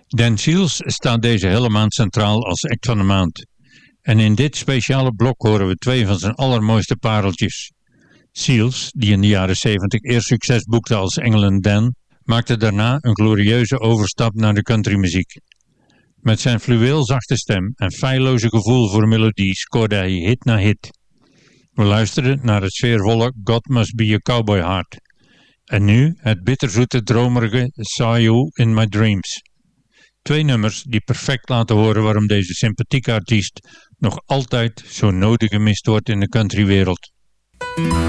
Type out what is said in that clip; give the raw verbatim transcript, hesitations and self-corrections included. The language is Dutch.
Dan Seals staat deze hele maand centraal als act van de maand. En in dit speciale blok horen we twee van zijn allermooiste pareltjes. Seals, die in de jaren zeventig eerst succes boekte als England Dan, maakte daarna een glorieuze overstap naar de countrymuziek. Met zijn fluweelzachte stem en feilloze gevoel voor melodie scoorde hij hit na hit. We luisteren naar het sfeervolle God Must Be a Cowboy Heart. En nu het bitterzoete dromerige Saw You in My Dreams. Twee nummers die perfect laten horen waarom deze sympathieke artiest nog altijd zo nodig gemist wordt in de countrywereld.